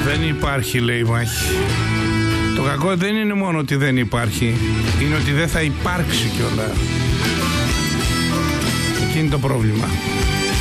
Δεν υπάρχει, λέει, μάχη. Το κακό δεν είναι μόνο ότι δεν υπάρχει, είναι ότι δεν θα υπάρξει κιόλα. Εκεί είναι το πρόβλημα.